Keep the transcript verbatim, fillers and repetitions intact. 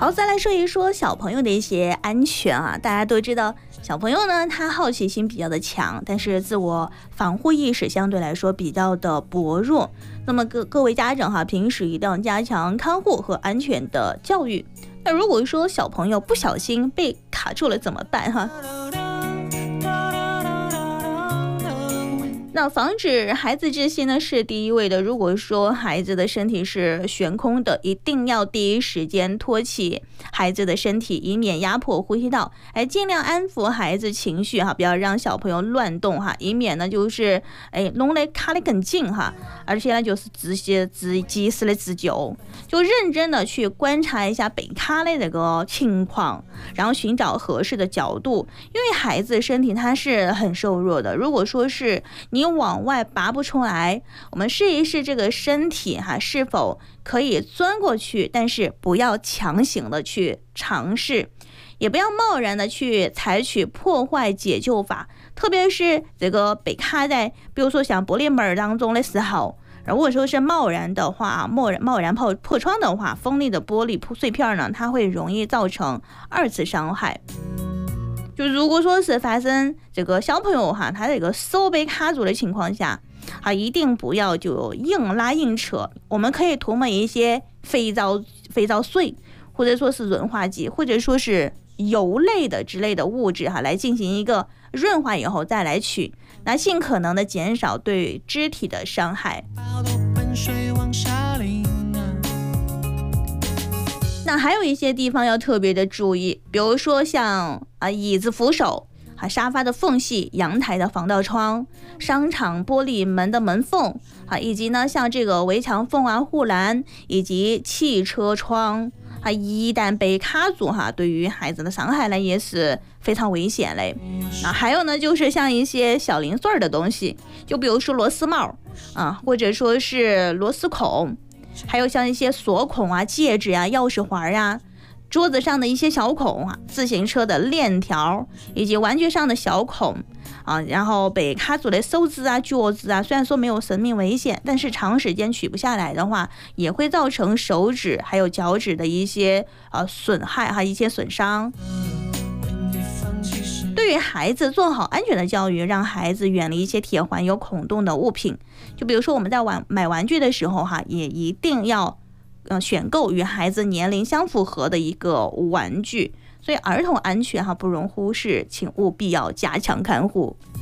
好，再来说一说小朋友的一些安全啊。大家都知道，小朋友呢，他好奇心比较的强，但是自我防护意识相对来说比较的薄弱。那么各各位家长哈，平时一定要加强看护和安全的教育。那如果说小朋友不小心被卡住了怎么办哈？那防止孩子窒息呢是第一位的。如果说孩子的身体是悬空的，一定要第一时间托起孩子的身体，以免压迫呼吸道，哎，尽量安抚孩子情绪哈，不要让小朋友乱动哈，以免呢就是哎弄得卡得更紧哈，而且呢就是自些自及时的自救，就认真的去观察一下被卡的这个情况，然后寻找合适的角度，因为孩子身体他是很瘦弱的，如果说是你往外拔不出来，我们试一试这个身体哈是否可以钻过去，但是不要强行的去尝试，也不要贸然的去采取破坏解救法，特别是这个被卡在比如说像玻璃门当中的时候，如果说是贸然的话，贸然贸然破破窗的话，锋利的玻璃碎片呢，它会容易造成二次伤害。就如果说是发生这个小朋友哈，他这个手被卡住的情况下，啊，一定不要就硬拉硬扯，我们可以涂抹一些肥皂肥皂水，或者说是润滑剂，或者说是油类的之类的物质哈，来进行一个润滑以后再来取，那尽可能的减少对肢体的伤害。那还有一些地方要特别的注意，比如说像啊椅子扶手、啊沙发的缝隙、阳台的防盗窗、商场玻璃门的门缝啊，以及呢像这个围墙缝啊、护栏以及汽车窗啊，一旦被卡住哈，对于孩子的伤害呢也是非常危险嘞。啊，还有呢就是像一些小零碎的东西，就比如说螺丝帽啊，或者说是螺丝孔。还有像一些锁孔啊、戒指啊、钥匙环啊、桌子上的一些小孔啊、自行车的链条以及玩具上的小孔啊，然后被卡住的手指啊、脚趾啊，虽然说没有生命危险，但是长时间取不下来的话，也会造成手指还有脚趾的一些呃损害哈、一些损伤。对于孩子做好安全的教育，让孩子远离一些铁环有孔洞的物品，就比如说我们在玩买玩具的时候哈，也一定要呃选购与孩子年龄相符合的一个玩具，所以儿童安全哈不容忽视，请务必要加强看护。